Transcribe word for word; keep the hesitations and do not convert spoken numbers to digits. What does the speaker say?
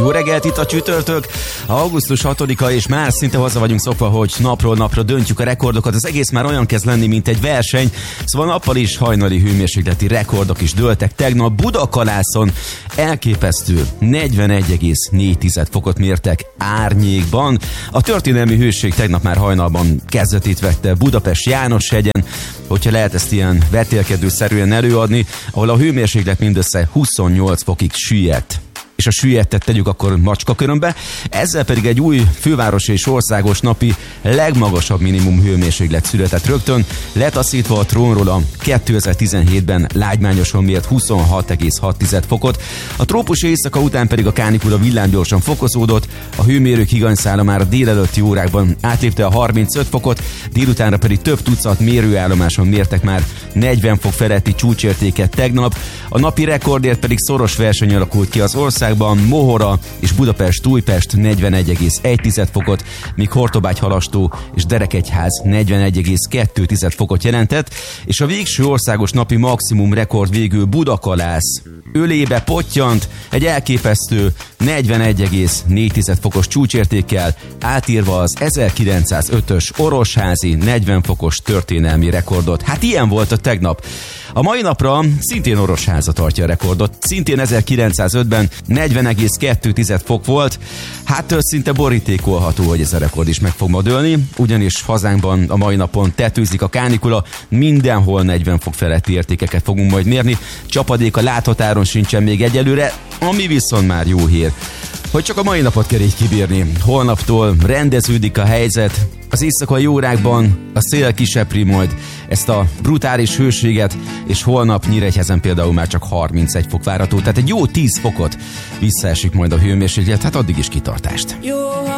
Jó reggelt, itt a csütörtök, augusztus hatodika, és már szinte hozzá vagyunk szokva, hogy napról napra döntjük a rekordokat. Az egész már olyan kezd lenni, mint egy verseny. Szóval nappal is hajnali hőmérsékleti rekordok is dőltek. Tegnap Budakalászon elképesztő negyvenegy egész négy fokot mértek árnyékban. A történelmi hőség tegnap már hajnalban kezdetét vette Budapest Jánoshegyen, hogyha lehet ezt ilyen vetélkedőszerűen előadni, ahol a hőmérséklet mindössze huszonnyolc fokig süllyedt. És a süllyedtet tegyük akkor macskakörömbe, ezzel pedig egy új fővárosi és országos napi legmagasabb minimum hőmérséklet született rögtön, letaszítva a trónról a kétezer-tizenhétben Lágymányoson mért huszonhat egész hat fokot. A trópusi éjszaka után pedig a kánikula villámgyorsan fokozódott, a hőmérők higanyszála már a délelőtti órákban átlépte a harmincöt fokot, délutánra pedig több tucat mérőállomáson mértek már negyven fok feletti csúcsértéket tegnap, a napi rekordért pedig szoros verseny alakult ki az ország. Mohora és Budapest-Újpest negyvenegy egész egy fokot, míg Hortobágy-Halastó és Derekegyház negyvenegy egész kettő fokot jelentett, és a végső országos napi maximum rekord végül Budakalász ölébe pottyant egy elképesztő negyvenegy egész négy fokos csúcsértékkel, átírva az ezerkilencszázötös Orosházi negyven fokos történelmi rekordot. Hát ilyen volt a tegnap. A mai napra szintén Orosháza tartja a rekordot, szintén ezerkilencszázötben negyven egész kettő fok volt. Hát szinte borítékolható, hogy ez a rekord is meg fog ma dőlni, ugyanis hazánkban a mai napon tetőzik a kánikula, mindenhol negyven fok feletti értékeket fogunk majd mérni, csapadék a láthatáron sincsen még egyelőre, ami viszont már jó hír, hogy csak a mai napot kell így kibírni. Holnaptól rendeződik a helyzet, az éjszakai órákban a szél kisepri majd ezt a brutális hőséget, és holnap Nyíregyházen például már csak harmincegy fok várható, tehát egy jó tíz fokot visszaesik majd a hőmérséklet, hát addig is kitartást. Jó.